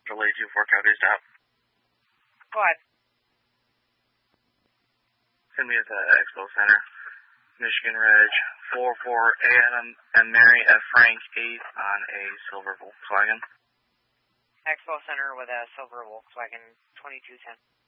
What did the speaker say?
Delay 2-4, Calgary stop. Go ahead. Send me at the Expo Center, Michigan Reg 44 Adam and Mary F. Frank 8 on a silver Volkswagen. Expo Center with a silver Volkswagen 2210.